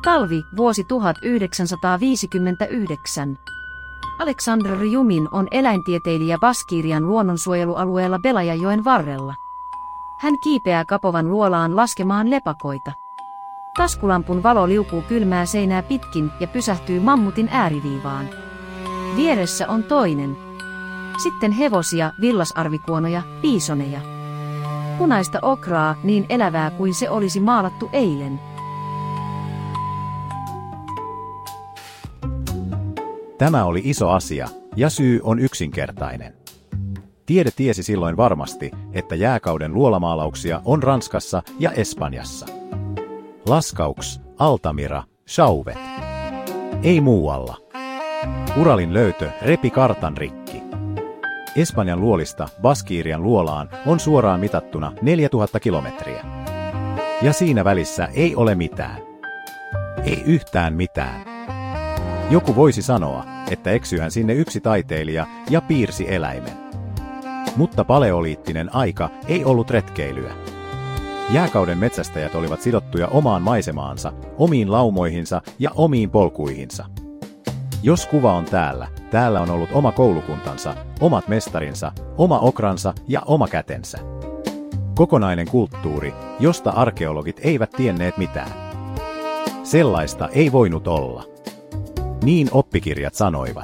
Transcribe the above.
Talvi, vuosi 1959. Aleksandr Rjumin on eläintieteilijä Baskirian luonnonsuojelualueella Belajajoen varrella. Hän kiipeää Kapovan luolaan laskemaan lepakoita. Taskulampun valo liukuu kylmää seinää pitkin ja pysähtyy mammutin ääriviivaan. Vieressä on toinen. Sitten hevosia, villasarvikuonoja, piisoneja. Punaista okraa, niin elävää kuin se olisi maalattu eilen. Tämä oli iso asia, ja syy on yksinkertainen. Tiede tiesi silloin varmasti, että jääkauden luolamaalauksia on Ranskassa ja Espanjassa. Lascaux, Altamira, Chauvet. Ei muualla. Uralin löytö repi kartan rikki. Espanjan luolista Baskirian luolaan on suoraan mitattuna 4000 kilometriä. Ja siinä välissä ei ole mitään. Ei yhtään mitään. Joku voisi sanoa, että eksyihän sinne yksi taiteilija ja piirsi eläimen. Mutta paleoliittinen aika ei ollut retkeilyä. Jääkauden metsästäjät olivat sidottuja omaan maisemaansa, omiin laumoihinsa ja omiin polkuihinsa. Jos kuva on täällä on ollut oma koulukuntansa, omat mestarinsa, oma okransa ja oma kätensä. Kokonainen kulttuuri, josta arkeologit eivät tienneet mitään. Sellaista ei voinut olla. Niin oppikirjat sanoivat.